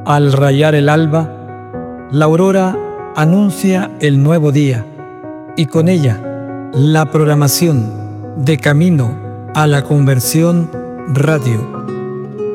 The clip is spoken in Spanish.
Al rayar el alba, la aurora anuncia el nuevo día y con ella la programación de Camino a la Conversión Radio.